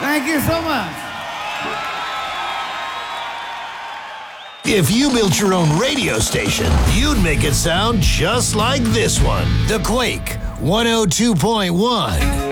Thank you so much. If you built your own radio station, you'd make it sound just like this one. The Quake 102.1.